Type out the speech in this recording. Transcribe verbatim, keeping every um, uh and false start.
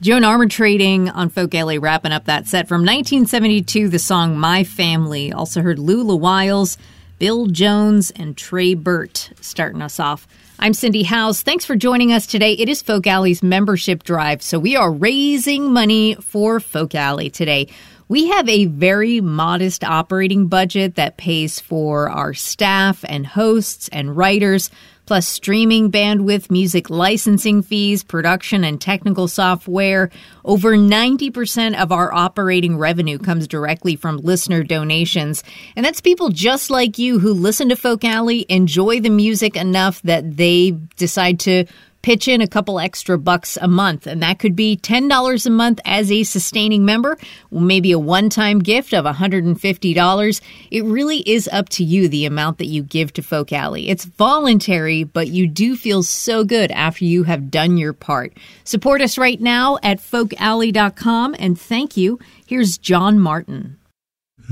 Joan Armatrading on Folk Alley wrapping up that set. From nineteen seventy-two, the song My Family. Also heard Lula Wiles, Bill Jones, and Trey Burt starting us off. I'm Cindy House. Thanks for joining us today. It is Folk Alley's membership drive, so we are raising money for Folk Alley today. We have a very modest operating budget that pays for our staff and hosts and writers, plus streaming bandwidth, music licensing fees, production and technical software. Over ninety percent of our operating revenue comes directly from listener donations. And that's people just like you who listen to Folk Alley, enjoy the music enough that they decide to pitch in a couple extra bucks a month. And that could be ten dollars a month as a sustaining member, maybe a one-time gift of one hundred fifty dollars. It really is up to you, the amount that you give to Folk Alley. It's voluntary, but you do feel so good after you have done your part. Support us right now at folk alley dot com, and thank you. Here's John Martin.